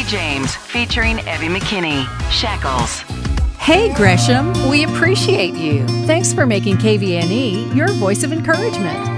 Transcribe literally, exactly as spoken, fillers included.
James, featuring Evie McKinney, Shackles. Hey Gresham, we appreciate you. Thanks for making K V N E your voice of encouragement.